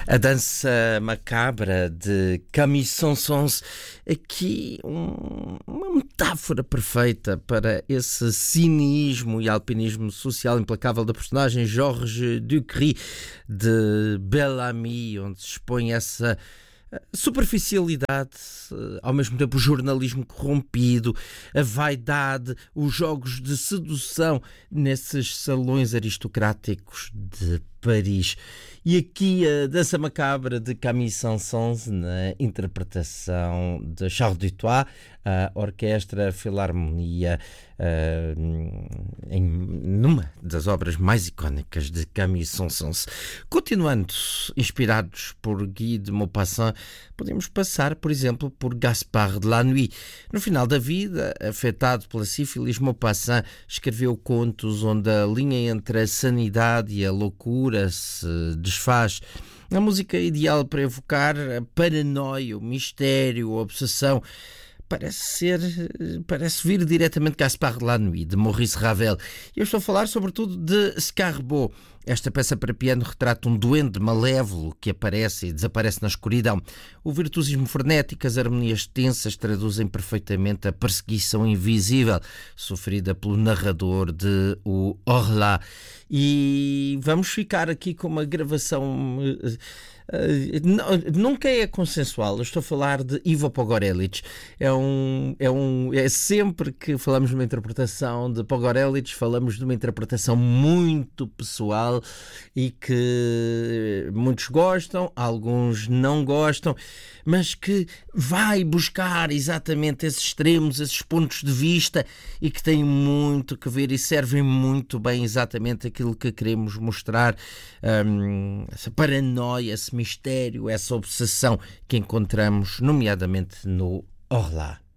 A dança macabra de Camille Saint-Saëns, aqui uma metáfora perfeita para esse cinismo e alpinismo social implacável da personagem Georges Ducry de Bel Ami, onde se expõe essa superficialidade, ao mesmo tempo o jornalismo corrompido, a vaidade, os jogos de sedução nesses salões aristocráticos de Paris. E aqui a dança macabra de Camille Saint-Saëns na interpretação de Charles Dutoit, a Orquestra Filarmonia, numa das obras mais icónicas de Camille Saint-Saëns. Continuando, inspirados por Guy de Maupassant, podemos passar, por exemplo, por Gaspard de la Nuit. No final da vida, afetado pela sífilis, Maupassant escreveu contos onde a linha entre a sanidade e a loucura se desfaz. A música ideal para evocar a paranoia, o mistério, a obsessão parece vir diretamente de Gaspard de la Nuit, de Maurice Ravel. Eu estou a falar sobretudo de Scarbo. Esta peça para piano retrata um duende malévolo que aparece e desaparece na escuridão. O virtuosismo frenético, as harmonias tensas traduzem perfeitamente a perseguição invisível sofrida pelo narrador de O Horla. E vamos ficar aqui com uma gravação... nunca é consensual. Eu estou a falar de Ivo Pogorelic. É sempre que falamos de uma interpretação de Pogorelic, falamos de uma interpretação muito pessoal e que muitos gostam, alguns não gostam, mas que vai buscar exatamente esses extremos, esses pontos de vista, e que têm muito que ver e servem muito bem exatamente aquilo que queremos mostrar, essa paranoia, esse mistério, essa obsessão que encontramos nomeadamente no Horla.